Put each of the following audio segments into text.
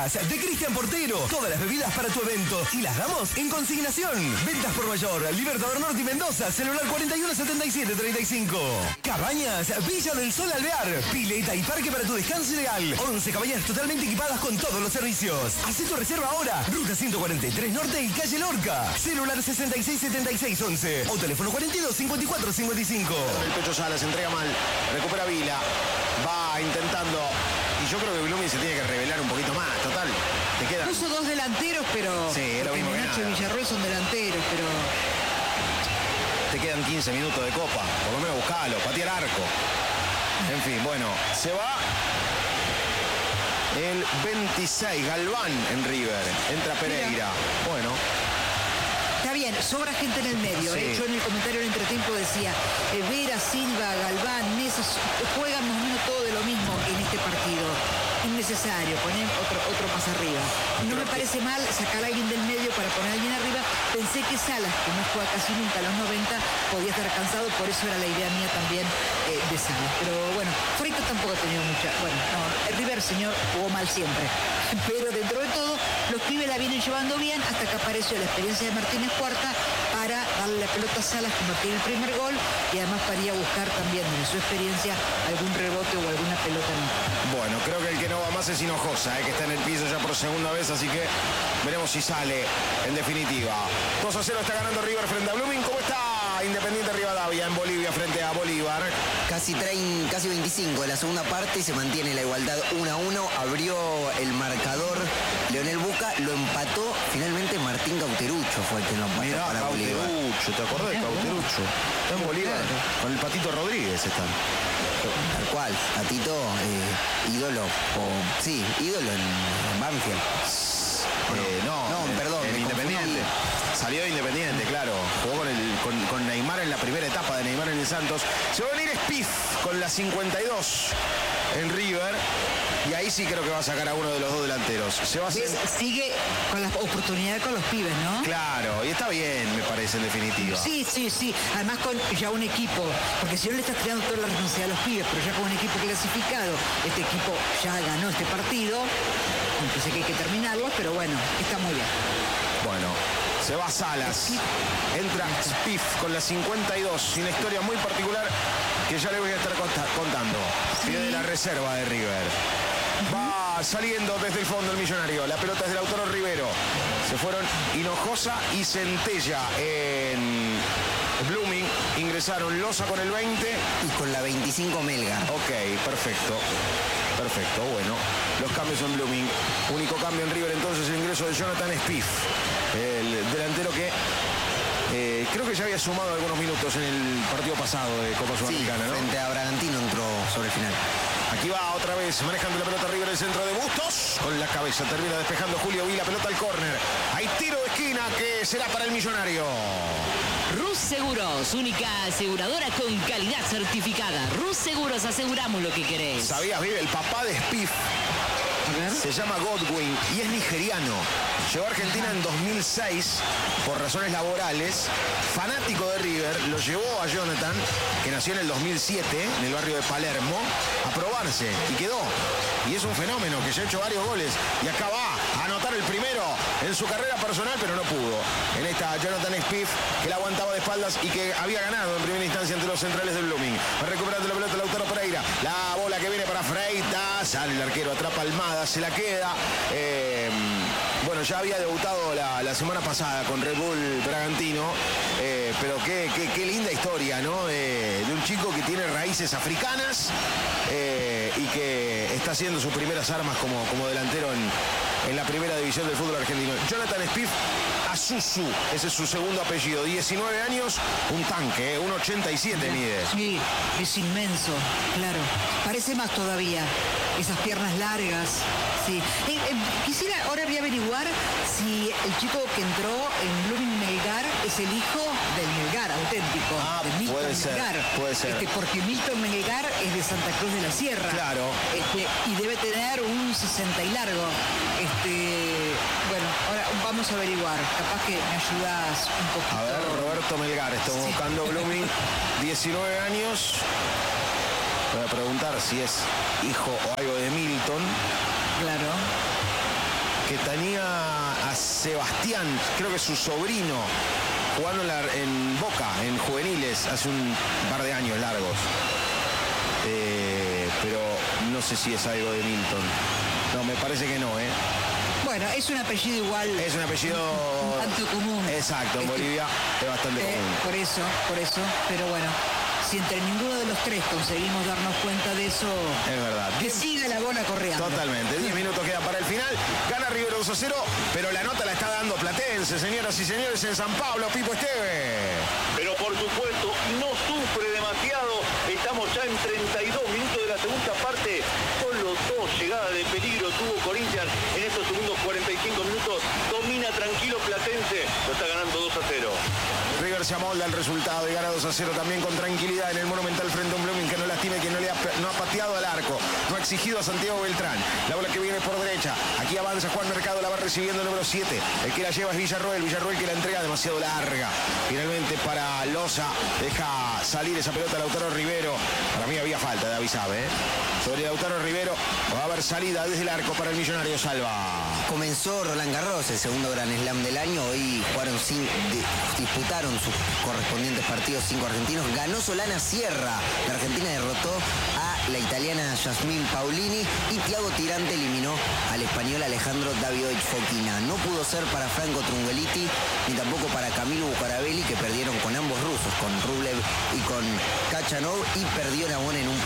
Cabañas de Cristian Portero. Todas las bebidas para tu evento y las damos en consignación. Ventas por mayor, Libertador Norte y Mendoza, celular 417735. Cabañas Villa del Sol Alvear. Pileta y parque para tu descanso ideal. 11 cabañas totalmente equipadas con todos los servicios. Haz tu reserva ahora. Ruta 143 Norte y calle Lorca. Celular 667611 o teléfono 425455. El Pecho Salas entrega mal, recupera Vila, va intentando, y yo creo que Blooming se tiene que revelar un poquito más, total. Te quedan... Puso dos delanteros, pero... Sí, es lo mismo que Nacho y nada. Villarroel son delanteros, pero... Te quedan 15 minutos de copa, por lo menos buscalo, patear arco. En fin, bueno, se va el 26, Galván en River, entra Pereira. Bueno. Está bien, sobra gente en el medio. Sí. Yo en el comentario del entretiempo decía, Vera, Silva, Galván, Mesa, juegan más o menos todo de lo mismo en este partido. Innecesario, poner otro más arriba. No me parece mal sacar a alguien del medio para poner a alguien arriba. Pensé que Salas, que no juega casi nunca a los 90, podía estar cansado, por eso era la idea mía también de Salas. Pero bueno, Freitas tampoco ha tenido mucha... Bueno, no, el River, señor, jugó mal siempre. Pero dentro de todo, los pibes la vienen llevando bien hasta que apareció la experiencia de Martínez Cuarta para darle la pelota a Salas, convertir el primer gol y además para ir a buscar también de su experiencia algún rebote o alguna pelota más. Bueno, creo que el que no va más es Hinojosa, que está en el piso ya por segunda vez, así que veremos si sale en definitiva. 2-0 está ganando River frente a Blooming. ¿Cómo está Independiente Rivadavia en Bolivia frente a Bolívar? Casi 25 de la segunda parte y se mantiene la igualdad 1-1. Abrió el marcador Leonel Buca, lo empató finalmente Martín Cauterucho, fue el que lo empató. Mirá, para Bolívar. Cauterucho, ¿te acordás de Cauterucho? Está en Bolívar, con el Patito Rodríguez están. Tal cual, Tatito, ídolo, ídolo en Banfield. Perdón, en me Independiente. confundí. Salió de Independiente, claro. Jugó con Neymar en la primera etapa de Neymar en el Santos. Se va a venir Spiff con la 52 en River. Y ahí sí creo que va a sacar a uno de los dos delanteros. Se va a hacer... Sigue con la oportunidad con los pibes, ¿no? Claro, y está bien, me parece, en definitiva. Sí. Además con ya un equipo, porque si no le estás tirando toda la responsabilidad a los pibes, pero ya con un equipo clasificado, este equipo ya ganó este partido, aunque sé que hay que terminarlo, pero bueno, está muy bien. Bueno, se va Salas. Entra Spiff con la 52, una historia muy particular que ya le voy a estar contando. Pie de la reserva de River. Va saliendo desde el fondo el Millonario. La pelota es del Lautaro Rivero. Se fueron Hinojosa y Centella en Blooming. Ingresaron Loza con el 20. Y con la 25 Melgar. Ok, perfecto. Perfecto, bueno. Los cambios en Blooming. Único cambio en River entonces el ingreso de Jonathan Spiff. El delantero que creo que ya había sumado algunos minutos en el partido pasado de Copa Sudamericana, ¿no? Frente a Bragantino entró sobre el final. Aquí va otra vez, manejando la pelota River, el centro de Bustos. Con la cabeza termina despejando Julio Vila, pelota al córner. Hay tiro de esquina que será para el Millonario. Rus Seguros, única aseguradora con calidad certificada. Rus Seguros, aseguramos lo que querés. ¿Sabías, Vive? El papá de Spiff se llama Godwin y es nigeriano. Llegó a Argentina en 2006 por razones laborales. Fanático de River, lo llevó a Jonathan, que nació en el 2007 en el barrio de Palermo, a probarse y quedó. Y es un fenómeno que ya ha hecho varios goles. Y acá va a anotar el primero en su carrera personal, pero no pudo. En esta Jonathan Spiff, que la aguantaba de espaldas y que había ganado en primera instancia ante los centrales del Blooming. Va recuperando la pelota Lautaro Pereira. La bola que viene para Freitas. Sale el arquero, atrapa Almada, se la queda. Bueno, ya había debutado la semana pasada con Red Bull Bragantino, pero qué linda historia, ¿no? De un chico que tiene raíces africanas y que está haciendo sus primeras armas como delantero en la primera división del fútbol argentino. Jonathan Spiff Asusu, ese es su segundo apellido, 19 años, un tanque, 1,87 mide. Sí, es inmenso, claro. Parece más todavía, esas piernas largas. Sí. Ahora voy a averiguar si el chico que entró en Blooming Melgar es el hijo del Melgar auténtico. De Milton Melgar. Puede ser. Porque Milton Melgar es de Santa Cruz de la Sierra. Claro. Y debe tener un 60 y largo. Bueno, ahora vamos a averiguar. Capaz que me ayudas un poquito. A ver, Roberto Melgar, estamos buscando Blooming, 19 años. Voy a preguntar si es hijo o algo de Milton. Claro. que tenía a Sebastián, creo que su sobrino, jugando en Boca, en juveniles, hace un par de años largos. Pero no sé si es algo de Milton. No, me parece que no, ¿eh? Bueno, es un apellido igual. Es un apellido... Un tanto común. Exacto, en Bolivia es bastante común. Por eso. Pero bueno, si entre ninguno de los tres conseguimos darnos cuenta de eso... Es verdad. Que siga la bola corriendo. Totalmente. 10 minutos quedan para el final. Gana River 2-0, pero la nota la está dando Platense, señoras y señores, en San Pablo. Pipo Esteve. Pero por supuesto, no sufre demasiado. Estamos ya en 32 minutos de la segunda parte. Solo 2 llegadas de peligro tuvo Corinthians en estos segundos 45 minutos. Domina tranquilo Platense. Lo está ganando 2-0. River se amolda el resultado y gana 2-0 también con tranquilidad en el Monumental frente a un Blooming que no lastime, que no ha pateado al arco, no ha exigido a Santiago Beltrán. La bola que viene por derecha, aquí avanza Juan Mercado, la va recibiendo el número 7. El que la lleva es Villarroel que la entrega demasiado larga. Finalmente para Loza, deja salir esa pelota Lautaro Rivero. Para mí había falta de Avisabe, ¿eh? Sobre Lautaro Rivero va a haber salida desde el arco para el Millonario Salva. Comenzó Roland Garros, el segundo Gran Slam del año. Hoy disputaron sus correspondientes partidos 5 argentinos. Ganó Solana Sierra. La Argentina derrotó a la italiana Yasmín Paolini y Thiago Tirante eliminó al español Alejandro Davidovich Fokina. No pudo ser para Franco Trungelliti ni tampoco para Camilo Bucarabelli, que perdieron con ambos rusos, con Rublev y con Kachanov, y perdió Nabón en un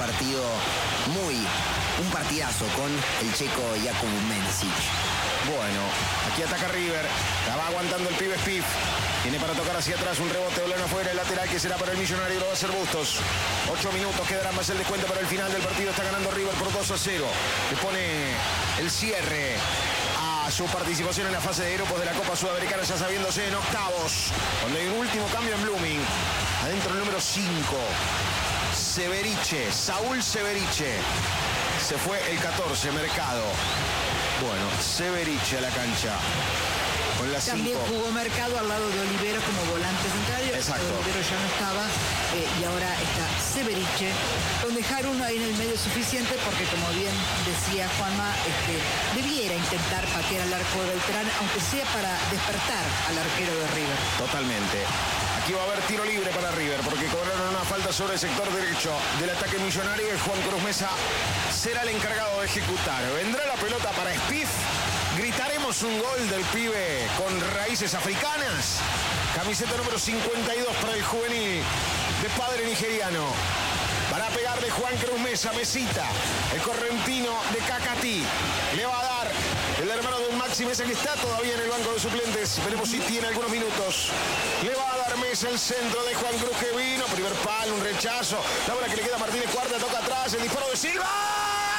partidazo con el checo Jakub Menzic. Bueno, aquí ataca River, la va aguantando el pibe Spiff. Tiene para tocar hacia atrás un rebote, volando afuera, el lateral que será para el Millonario, lo va a hacer Bustos. 8 minutos quedarán más el descuento para el final del partido. Está ganando River por 2-0. Le pone el cierre a su participación en la fase de grupos de la Copa Sudamericana, ya sabiéndose en octavos. Cuando hay un último cambio en Blooming, adentro el número 5. Severiche, Saúl Severiche. Se fue el 14, Mercado. Bueno, Severiche a la cancha. Con la 5. También jugó Mercado al lado de Olivero como volante central. Exacto. Olivero ya no estaba y ahora está Severiche. Con dejar uno ahí en el medio suficiente porque, como bien decía Juanma, debiera intentar patear al arco de Beltrán, aunque sea para despertar al arquero de River. Totalmente. Aquí va a haber tiro libre para River porque cobraron una falta sobre el sector derecho del ataque millonario y Juan Cruz Mesa será el encargado de ejecutar. Vendrá la pelota para Spiff. Gritaremos un gol del pibe con raíces africanas. Camiseta número 52 para el juvenil de padre nigeriano. Van a pegarle Juan Cruz Mesa, Mesita, el correntino de Cacatí. Le va a dar el hermano de un Maxi Mesa que está todavía en el banco de suplentes. Veremos si tiene algunos minutos. Le va a dar Mesa el centro de Juan Cruz que vino. Primer palo, un rechazo. La bola que le queda a Martínez, cuarta, toca atrás. El disparo de Silva.